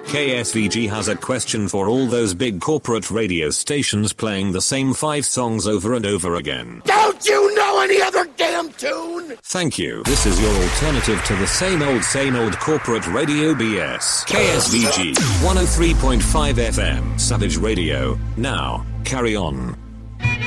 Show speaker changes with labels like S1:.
S1: KSVG has a question for all those big corporate radio stations playing the same 5 songs over and over again.
S2: Don't you know any other damn tune?
S1: Thank you. This is your alternative to the same old corporate radio BS. KSVG 103.5 FM, Savage Radio. Now, carry on.